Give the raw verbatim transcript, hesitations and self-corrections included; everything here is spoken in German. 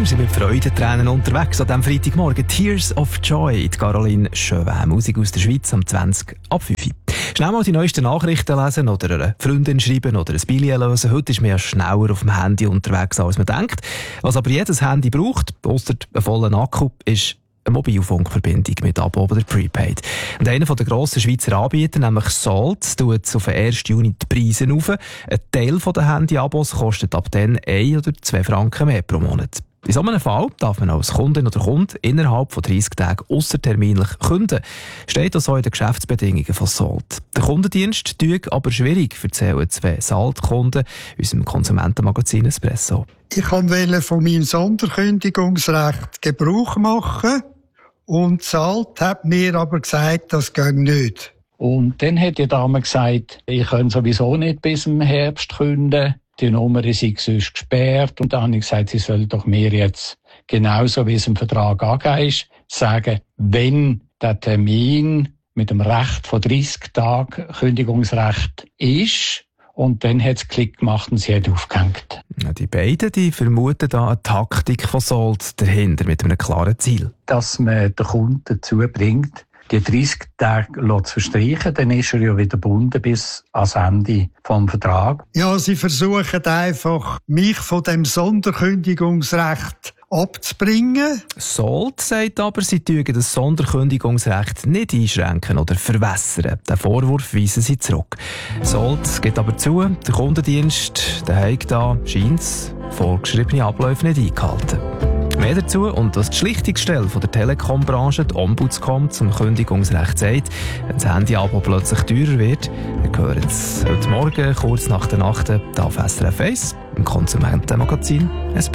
Wir sind mit Freudentränen unterwegs an diesem Freitagmorgen. Tears of Joy, die Caroline Chauvin, Musik aus der Schweiz, am zwanzig ab fünf. Schnell mal die neuesten Nachrichten lesen oder einer Freundin schreiben oder ein Billet lösen. Heute ist man ja schneller auf dem Handy unterwegs, als man denkt. Was aber jedes Handy braucht, ausser einen vollen Akku, ist eine Mobilfunkverbindung mit Abo oder Prepaid. Und einer der grossen Schweizer Anbieter, nämlich Salt, tut auf den ersten Juni die Preise rauf. Ein Teil der Handy-Abos kostet ab dann ein oder zwei Franken mehr pro Monat. In so einem Fall darf man als Kundin oder Kunde innerhalb von dreissig Tagen ausserterminlich künden. Steht das auch in den Geschäftsbedingungen von Salt. Der Kundendienst tut aber schwierig, erzählen zwei Salt-Kunden unserem Konsumentenmagazin Espresso. Ich wollte von meinem Sonderkündigungsrecht Gebrauch machen und Salt hat mir aber gesagt, das geht nicht. Und dann hat die Dame gesagt, ich kann sowieso nicht bis im Herbst künden. Die Nummer ist sonst gesperrt. Und dann habe ich gesagt, sie soll doch mir jetzt, genauso wie es im Vertrag angegeben ist, sagen, wenn der Termin mit dem Recht von dreissig Tagen Kündigungsrecht ist. Und dann hat es Klick gemacht und sie hat aufgehängt. Ja, die beiden die vermuten da eine Taktik von Salt dahinter mit einem klaren Ziel. Dass man den Kunden dazu bringt, die dreissig Tage zu verstreichen, dann ist er ja wieder gebunden bis ans Ende des Vertrags. Ja, sie versuchen einfach, mich von dem Sonderkündigungsrecht abzubringen. Salt sagt aber, sie tügen das Sonderkündigungsrecht nicht einschränken oder verwässern. Den Vorwurf weisen sie zurück. Salt geht aber zu, der Kundendienst, der hat da, scheint's, vorgeschriebene Abläufe nicht eingehalten. Mehr dazu und dass die Schlichtungsstelle von der Telekom-Branche, die Ombudscom, zum Kündigungsrecht sagt, wenn das Handy-Abo plötzlich teurer wird, dann hören Sie heute Morgen, kurz nach der Nacht, hier auf S R F eins, im Konsumentenmagazin Espresso.